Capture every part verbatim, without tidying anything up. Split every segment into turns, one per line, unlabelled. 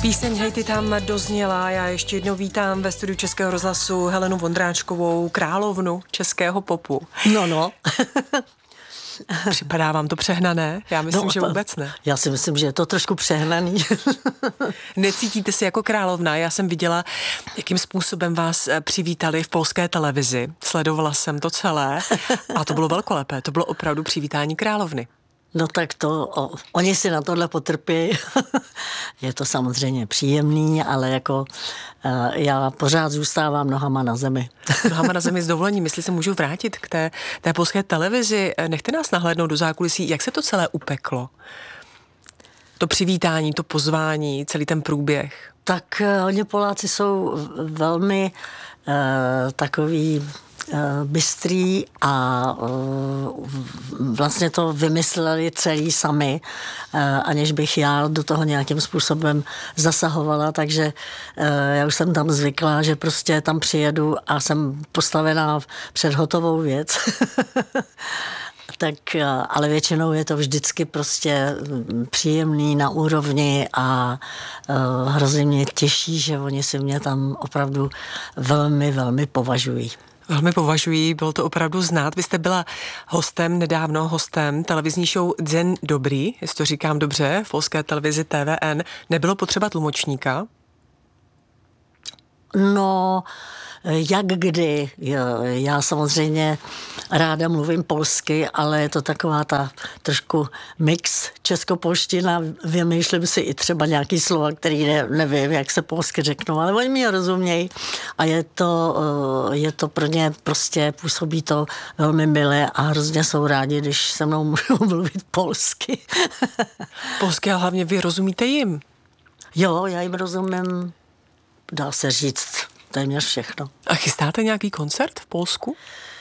Píseň Hej ty tam dozněla. Já ještě jednou vítám ve studiu Českého rozhlasu Helenu Vondráčkovou, královnu českého popu.
No, no.
Připadá vám to přehnané? Já myslím,
no,
že vůbec ne.
Já si myslím, že je to trošku přehnaný.
Necítíte se jako královna? Já jsem viděla, jakým způsobem vás přivítali v polské televizi. Sledovala jsem to celé a to bylo velkolepé. To bylo opravdu přivítání královny.
No tak to, o, oni si na tohle potrpí. Je to samozřejmě příjemný, ale jako uh, já pořád zůstávám nohama na zemi.
Nohama na zemi s dovolením, jestli se můžu vrátit k té, té polské televizi. Nechte nás nahlédnout do zákulisí, jak se to celé upeklo? To přivítání, to pozvání, celý ten průběh.
Tak uh, oni Poláci jsou velmi uh, takový bystrý a vlastně to vymysleli celý sami, aniž bych já do toho nějakým způsobem zasahovala, takže já už jsem tam zvykla, že prostě tam přijedu a jsem postavená před hotovou věc. Tak, ale většinou je to vždycky prostě příjemný, na úrovni a hrozně mě těší, že oni si mě tam opravdu velmi, velmi považují.
Velmi považuji, bylo to opravdu znát. Vy jste byla hostem, nedávno hostem televizní show Den dobrý, jestli to říkám dobře, v polské televizi T V N. Nebylo potřeba tlumočníka?
No, jak kdy. Já samozřejmě ráda mluvím polsky, ale je to taková ta trošku mix českopolština. Vymýšlím si i třeba nějaký slova, který ne, nevím, jak se polsky řeknou, ale oni mi rozumějí a je to, je to pro ně prostě, působí to velmi milé a hrozně jsou rádi, když se mnou můžou mluvit polsky.
Polsky, ale hlavně vy rozumíte jim?
Jo, já jim rozumím, dá se říct, téměř všechno.
A chystáte nějaký koncert v Polsku?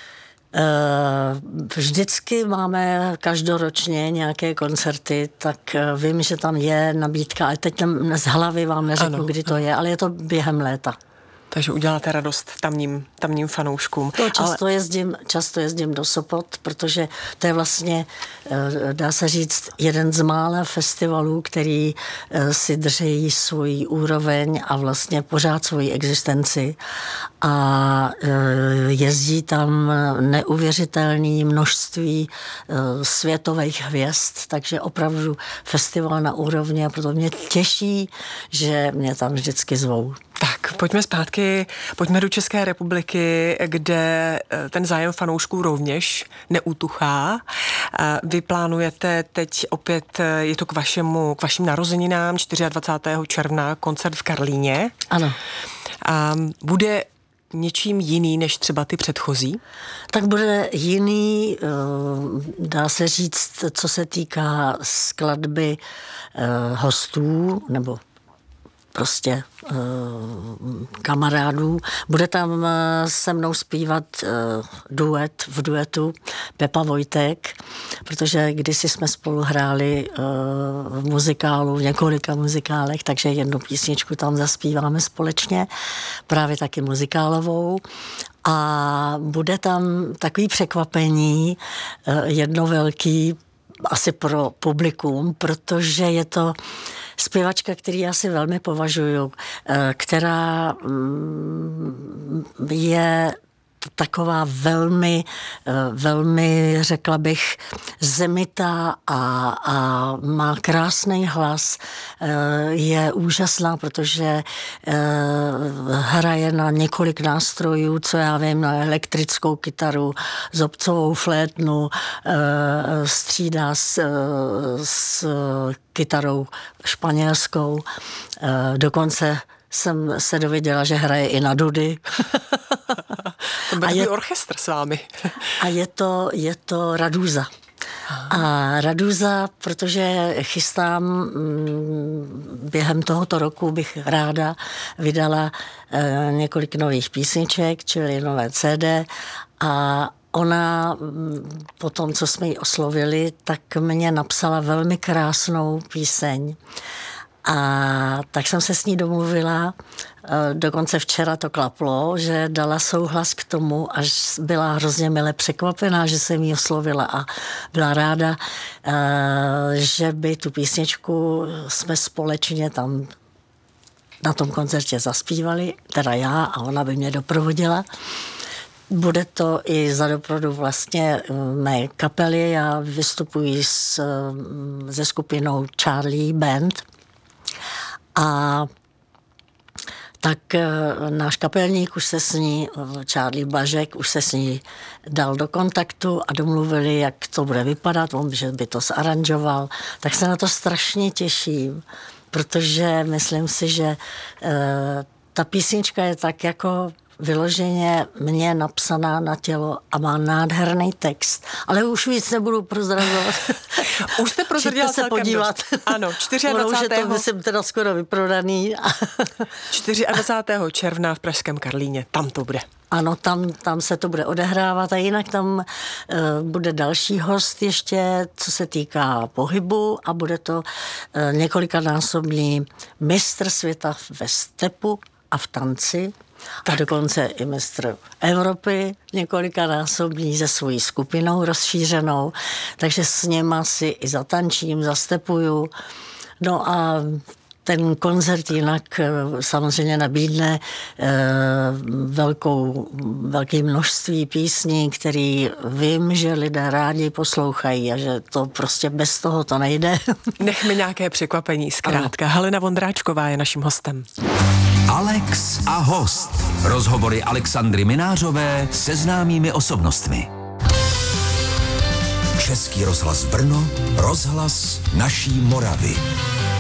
Vždycky máme každoročně nějaké koncerty, tak vím, že tam je nabídka, ale teď z hlavy vám neřeknu, ano, kdy to je, ale je to během léta.
Takže uděláte radost tamním, tamním fanouškům.
To často,
ale...
jezdím, často jezdím do Sopot, protože to je vlastně, dá se říct, jeden z mála festivalů, který si drží svůj úroveň a vlastně pořád svoji existenci. A jezdí tam neuvěřitelné množství světových hvězd, takže opravdu festival na úrovni a proto mě těší, že mě tam vždycky zvou.
Tak, pojďme zpátky, pojďme do České republiky, kde ten zájem fanoušků rovněž neutuchá. Vy plánujete teď opět, je to k vašemu, k vašim narozeninám dvacátého čtvrtého června koncert v Karlíně.
Ano.
A bude něčím jiný než třeba ty předchozí?
Tak bude jiný, dá se říct, co se týká skladby hostů, nebo prostě uh, kamarádů. Bude tam uh, se mnou zpívat uh, duet v duetu Pepa Vojtek, protože kdysi jsme spolu hráli uh, v muzikálu, v několika muzikálech, takže jednu písničku tam zaspíváme společně, právě taky muzikálovou. A bude tam takový překvapení, uh, jedno velký, asi pro publikum, protože je to zpěvačka, který já si velmi považuju, která je taková velmi, velmi, řekla bych, zemitá a, a má krásný hlas. Je úžasná, protože hraje na několik nástrojů, co já vím, na elektrickou kytaru, zobcovou flétnu, střídá s, s kytarou španělskou. Dokonce jsem se dověděla, že hraje i na dudy.
To bude je, orchestr s vámi.
A je to, je to Raduza. A Raduza, protože chystám, během tohoto roku bych ráda vydala několik nových písniček, čili nové C D, a ona po tom, co jsme ji oslovili, tak mě napsala velmi krásnou píseň. A tak jsem se s ní domluvila, dokonce včera to klaplo, že dala souhlas k tomu, až byla hrozně mile překvapená, že jsem jí oslovila a byla ráda, že by tu písničku jsme společně tam na tom koncertě zaspívali, teda já a ona by mě doprovodila. Bude to i za doprovodu vlastně mé kapely. Já vystupuji s, se skupinou Charlie Band a tak náš kapelník už se s ní, Charlie Blažek, už se s ní dal do kontaktu a domluvili, jak to bude vypadat, on že by to zaranžoval. Tak se na to strašně těším, protože myslím si, že e, ta písnička je tak jako vyloženě mě napsaná na tělo a má nádherný text. Ale už víc nebudu prozrazovat.
Už jste prozradila
se podívat.
Dost. Ano, dvacátého
Ono už je to, myslím, teda skoro vyprodaný.
dvacátého čtvrtého června v pražském Karlíně, tam to bude.
Ano, tam, tam se to bude odehrávat a jinak tam uh, bude další host ještě, co se týká pohybu a bude to uh, několikanásobný mistr světa ve stepu a v tanci. Tak. A dokonce i mistr Evropy, několikanásobný se svojí skupinou rozšířenou, takže s něma si i zatančím, zastepuju. No a ten koncert jinak samozřejmě nabídne eh, velkou, velké množství písní, který vím, že lidé rádi poslouchají a že to prostě bez toho to nejde.
Nechme nějaké překvapení zkrátka. Ano. Helena Vondráčková je naším hostem.
Alex a host. Rozhovory Alexandry Minářové se známými osobnostmi. Český rozhlas Brno, rozhlas naší Moravy.